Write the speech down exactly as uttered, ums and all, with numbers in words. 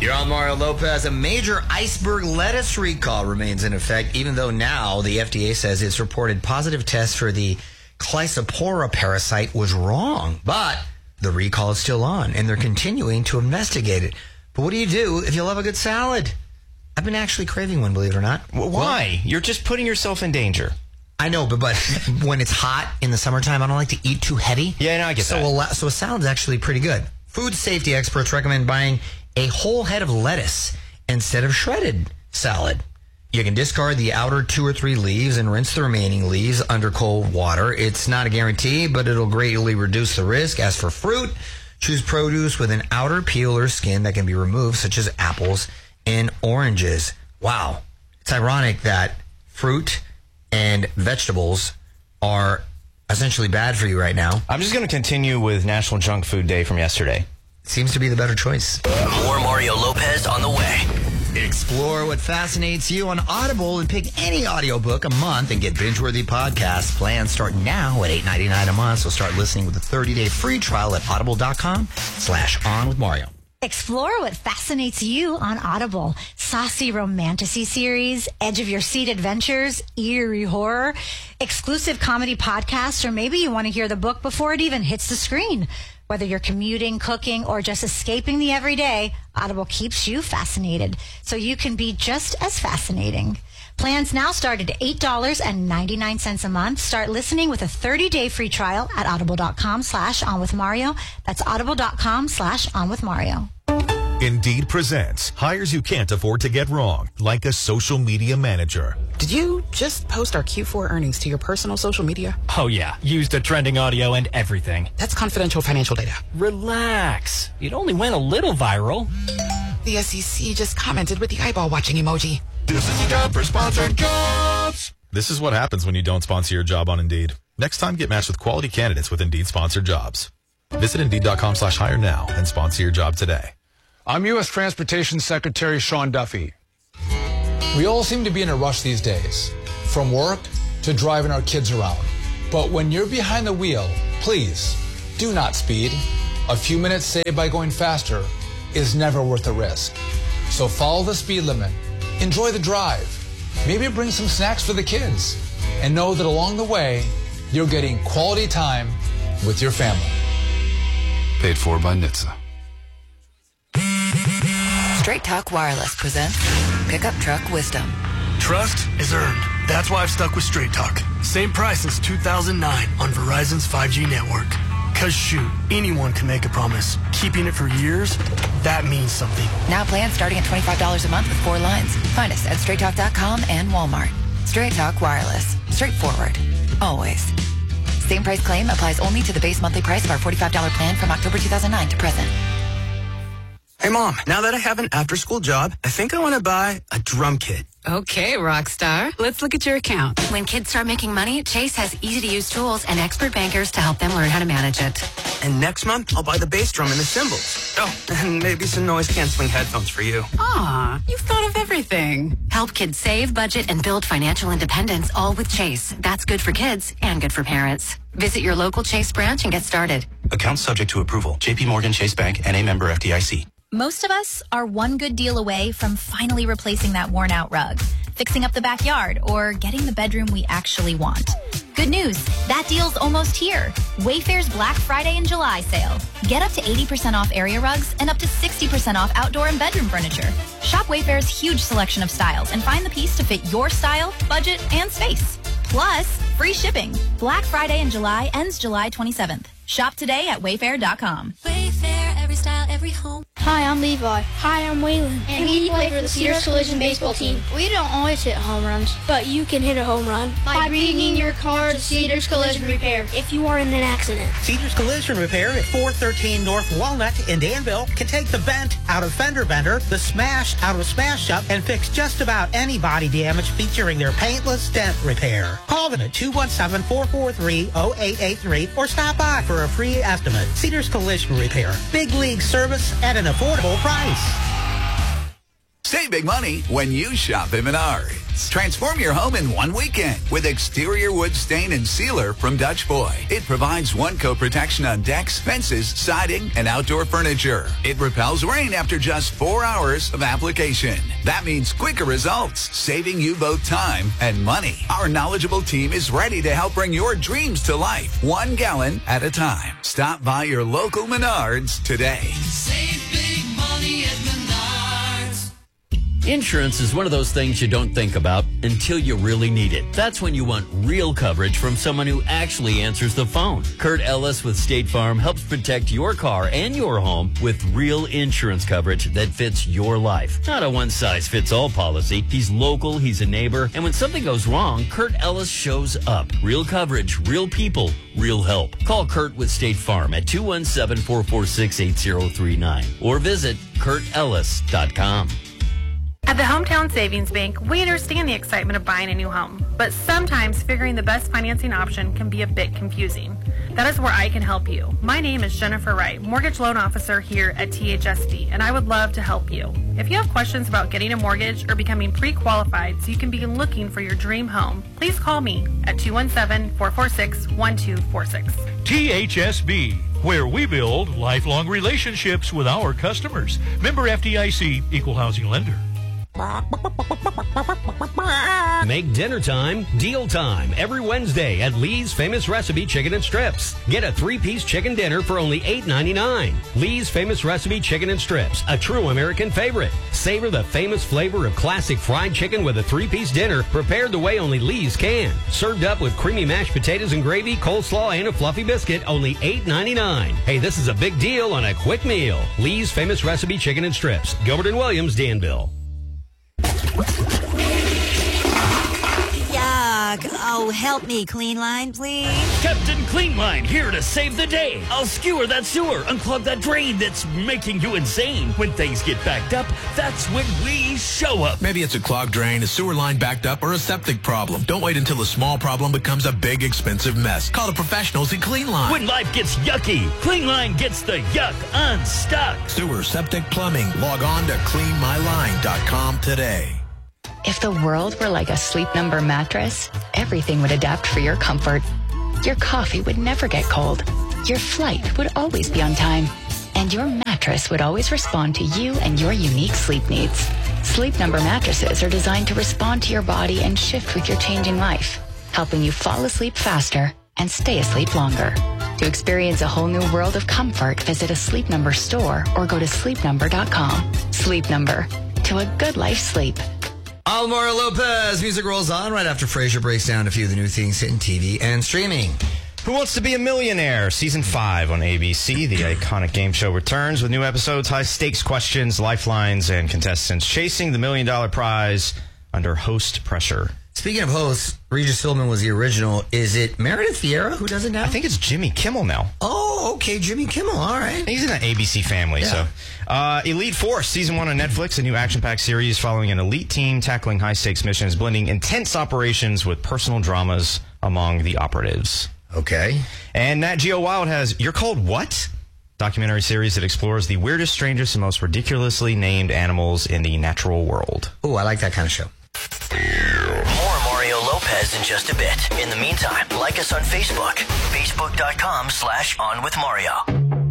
You're on Mario Lopez. A major iceberg lettuce recall remains in effect, even though now the F D A says its reported positive test for the Chlysopora parasite was wrong. But the recall is still on, and they're continuing to investigate it. But what do you do if you love a good salad? I've been actually craving one, believe it or not. Well, why? Well, you're just putting yourself in danger. I know, but, but when it's hot in the summertime, I don't like to eat too heavy. Yeah, no, I get so that. A, so a salad's actually pretty good. Food safety experts recommend buying a whole head of lettuce instead of shredded salad. You can discard the outer two or three leaves and rinse the remaining leaves under cold water. It's not a guarantee, but it'll greatly reduce the risk. As for fruit, choose produce with an outer peel or skin that can be removed, such as apples and oranges. Wow. It's ironic that fruit and vegetables are essentially bad for you right now. I'm just going to continue with National Junk Food Day from yesterday. Seems to be the better choice. More Mario Lopez on the way. Explore what fascinates you on Audible and pick any audiobook a month and get binge-worthy podcasts. Plans start now at eight ninety-nine a month, so start listening with a thirty-day free trial at audible.com slash on with Mario. Explore what fascinates you on Audible. Saucy romantasy series, edge of your seat adventures, eerie horror, exclusive comedy podcasts, or maybe you want to hear the book before it even hits the screen. Whether you're commuting, cooking, or just escaping the everyday, Audible keeps you fascinated, so you can be just as fascinating. Plans now start at eight dollars and ninety-nine cents a month. Start listening with a thirty-day free trial at audible.com slash on with Mario. That's audible.com slash on with Mario. Indeed presents hires you can't afford to get wrong, like a social media manager. Did you just post our Q four earnings to your personal social media? Oh, yeah. Used the trending audio and everything. That's confidential financial data. Relax. It only went a little viral. The S E C just commented with the eyeball watching emoji. This is a job for sponsored jobs. This is what happens when you don't sponsor your job on Indeed. Next time, get matched with quality candidates with Indeed sponsored jobs. Visit Indeed.com slash hire now and sponsor your job today. I'm U S Transportation Secretary Sean Duffy. We all seem to be in a rush these days, from work to driving our kids around. But when you're behind the wheel, please do not speed. A few minutes saved by going faster is never worth the risk. So follow the speed limit, enjoy the drive, maybe bring some snacks for the kids, and know that along the way, you're getting quality time with your family. Paid for by N H T S A. Straight Talk Wireless presents Pickup Truck Wisdom. Trust is earned. That's why I've stuck with Straight Talk. Same price since two thousand nine on Verizon's five G network. Cause shoot, anyone can make a promise. Keeping it for years, that means something. Now plans starting at twenty-five dollars a month with four lines. Find us at straight talk dot com and Walmart. Straight Talk Wireless. Straightforward. Always. Same price claim applies only to the base monthly price of our forty-five dollars plan from October two thousand nine to present. Hey, Mom, now that I have an after-school job, I think I want to buy a drum kit. Okay, rock star. Let's look at your account. When kids start making money, Chase has easy-to-use tools and expert bankers to help them learn how to manage it. And next month, I'll buy the bass drum and the cymbals. Oh, and maybe some noise-canceling headphones for you. Aw, you've thought of everything. Help kids save, budget, and build financial independence, all with Chase. That's good for kids and good for parents. Visit your local Chase branch and get started. Account subject to approval. J P Morgan Chase Bank, N A member F D I C. Most of us are one good deal away from finally replacing that worn-out rug, fixing up the backyard, or getting the bedroom we actually want. Good news, that deal's almost here. Wayfair's Black Friday and July sale. Get up to eighty percent off area rugs and up to sixty percent off outdoor and bedroom furniture. Shop Wayfair's huge selection of styles and find the piece to fit your style, budget, and space. Plus, free shipping. Black Friday in July ends July twenty-seventh. Shop today at wayfair dot com. Wayfair, every style, every home. Hi, I'm Levi. Hi, I'm Waylon. And we play for the Cedars Collision baseball team. We don't always hit home runs, but you can hit a home run by, by bringing your car to Cedars Collision Repair if you are in an accident. Cedars Collision Repair at four thirteen North Walnut in Danville can take the bent out of fender bender, the smashed out of smash up, and fix just about any body damage featuring their paintless dent repair. Call them at two one seven, four four three, zero eight eight three or stop by for a free estimate. Cedars Collision Repair. Big league service at an affordable price. Save big money when you shop at Menards. Transform your home in one weekend with exterior wood stain and sealer from Dutch Boy. It provides one-coat protection on decks, fences, siding, and outdoor furniture. It repels rain after just four hours of application. That means quicker results, saving you both time and money. Our knowledgeable team is ready to help bring your dreams to life, one gallon at a time. Stop by your local Menards today. Save big money at Menards. Insurance is one of those things you don't think about until you really need it. That's when you want real coverage from someone who actually answers the phone. Kurt Ellis with State Farm helps protect your car and your home with real insurance coverage that fits your life. Not a one-size-fits-all policy. He's local, he's a neighbor, and when something goes wrong, Kurt Ellis shows up. Real coverage, real people, real help. Call Kurt with State Farm at two one seven, four four six, eight zero three nine or visit kurt ellis dot com. At the Hometown Savings Bank, we understand the excitement of buying a new home, but sometimes figuring the best financing option can be a bit confusing. That is where I can help you. My name is Jennifer Wright, Mortgage Loan Officer here at T H S B, and I would love to help you. If you have questions about getting a mortgage or becoming pre-qualified so you can begin looking for your dream home, please call me at two one seven, four four six, one two four six. T H S B, where we build lifelong relationships with our customers. Member F D I C, Equal Housing Lender. Make dinner time deal time every Wednesday at Lee's Famous Recipe Chicken and Strips. Get a three-piece chicken dinner for only eight ninety-nine. Lee's Famous Recipe Chicken and Strips, a true American favorite. Savor the famous flavor of classic fried chicken with a three-piece dinner prepared the way only Lee's can. Served up with creamy mashed potatoes and gravy, coleslaw, and a fluffy biscuit, only eight ninety-nine. Hey, this is a big deal on a quick meal. Lee's Famous Recipe Chicken and Strips. Gilbert and Williams, Danville. Yuck. Oh, help me, Clean Line, please. Captain Clean Line here to save the day. I'll skewer that sewer, unclog that drain that's making you insane. When things get backed up, that's when we show up. Maybe it's a clogged drain, a sewer line backed up, or a septic problem. Don't wait until a small problem becomes a big, expensive mess. Call the professionals at Clean Line. When life gets yucky, Clean Line gets the yuck unstuck. Sewer, septic, plumbing. Log on to clean my line dot com today. If the world were like a Sleep Number mattress, everything would adapt for your comfort. Your coffee would never get cold. Your flight would always be on time. And your mattress would always respond to you and your unique sleep needs. Sleep Number mattresses are designed to respond to your body and shift with your changing life, helping you fall asleep faster and stay asleep longer. To experience a whole new world of comfort, visit a Sleep Number store or go to sleep number dot com. Sleep Number. To a good life sleep. Alvaro Lopez. Music rolls on right after Frasier breaks down a few of the new things hitting T V and streaming. Who Wants to Be a Millionaire? Season five on A B C. The iconic game show returns with new episodes, high-stakes questions, lifelines, and contestants chasing the million-dollar prize under host pressure. Speaking of hosts, Regis Philbin was the original. Is it Meredith Vieira who does it now? I think it's Jimmy Kimmel now. Oh, okay, Jimmy Kimmel. All right. He's in the A B C family. Yeah. So, uh, Elite Force, season one on Netflix, a new action-packed series following an elite team tackling high-stakes missions, blending intense operations with personal dramas among the operatives. Okay. And Nat Geo Wild has You're Called What? Documentary series that explores the weirdest, strangest, and most ridiculously named animals in the natural world. Oh, I like that kind of show. More Mario Lopez in just a bit. In the meantime, like us on Facebook. Facebook.com slash On With Mario.